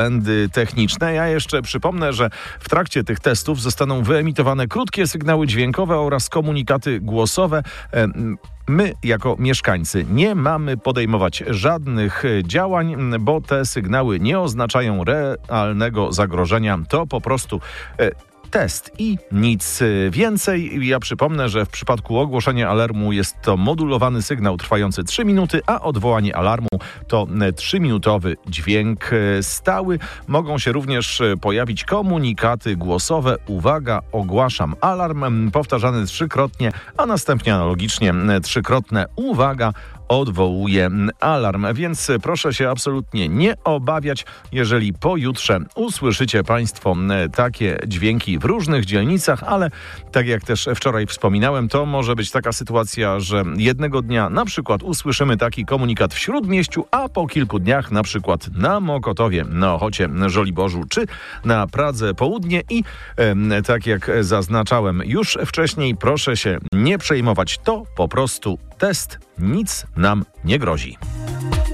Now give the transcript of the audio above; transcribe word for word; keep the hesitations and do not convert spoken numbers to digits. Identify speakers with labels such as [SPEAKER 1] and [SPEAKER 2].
[SPEAKER 1] błędy techniczne. Ja jeszcze przypomnę, że w trakcie tych testów zostaną wyemitowane krótkie sygnały dźwiękowe oraz komunikaty głosowe. My, jako mieszkańcy, nie mamy podejmować żadnych działań, bo te sygnały nie oznaczają realnego zagrożenia. To po prostu test i nic więcej. Ja przypomnę, że w przypadku ogłoszenia alarmu jest to modulowany sygnał trwający trzy minuty, a odwołanie alarmu to trzyminutowy dźwięk stały. Mogą się również pojawić komunikaty głosowe. Uwaga, ogłaszam alarm, powtarzany trzykrotnie, a następnie analogicznie trzykrotne uwaga, odwołuje alarm, więc proszę się absolutnie nie obawiać, jeżeli pojutrze usłyszycie Państwo takie dźwięki w różnych dzielnicach, ale tak jak też wczoraj wspominałem, to może być taka sytuacja, że jednego dnia na przykład usłyszymy taki komunikat w Śródmieściu, a po kilku dniach na przykład na Mokotowie, na Ochocie, Żoliborzu czy na Pradze Południe i e, tak jak zaznaczałem już wcześniej, proszę się nie przejmować, to po prostu test, nic nam nie grozi.